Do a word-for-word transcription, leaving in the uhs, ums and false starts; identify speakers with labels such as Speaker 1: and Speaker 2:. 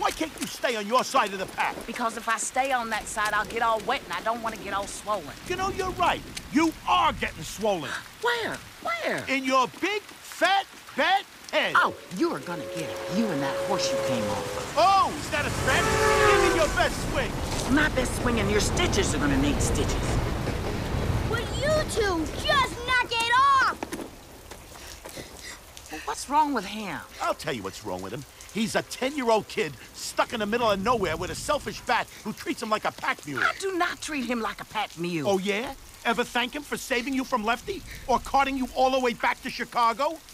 Speaker 1: Why can't you stay on your side of the pack?
Speaker 2: Because if I stay on that side, I'll get all wet, and I don't want to get all swollen.
Speaker 1: You know, you're right. You are getting swollen.
Speaker 2: Where? Where?
Speaker 1: In your big, fat, bad head.
Speaker 2: Oh, you are gonna get it. You and that horse you came off.
Speaker 1: Oh, is that a threat? Give me your best swing.
Speaker 2: My best swing, and your stitches are gonna need stitches.
Speaker 3: Will you two just knock it off?
Speaker 2: Well, what's wrong with him?
Speaker 1: I'll tell you what's wrong with him. He's a ten-year-old kid stuck in the middle of nowhere with a selfish bat who treats him like a pack mule.
Speaker 2: I do not treat him like a pack mule.
Speaker 1: Oh, yeah? Ever thank him for saving you from Lefty? Or carting you all the way back to Chicago?